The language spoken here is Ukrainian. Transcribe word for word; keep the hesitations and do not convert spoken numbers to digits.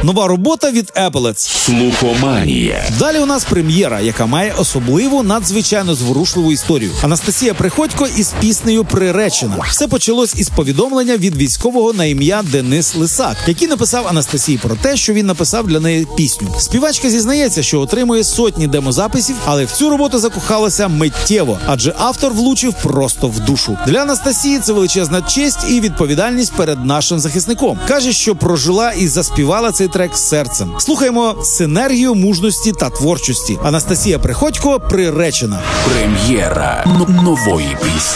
Нова робота від Еполетс. Слухоманія. Далі у нас прем'єра, яка має особливу, надзвичайно зворушливу історію. Анастасія Приходько із піснею «Приречена». Все почалось із повідомлення від військового на ім'я Денис Лисак, який написав Анастасії про те, що він написав для неї пісню. Співачка зізнається, що отримує сотні демозаписів, але в цю роботу закохалася миттєво, адже автор влучив просто в душу. Для Анастасії це величезна честь і відповідальність перед нашим захисником. Каже, що прожила і заспівала цей трек серцем. Слухаємо синергію мужності та творчості. Анастасія Приходько «Приречена». Прем'єра нової пісні.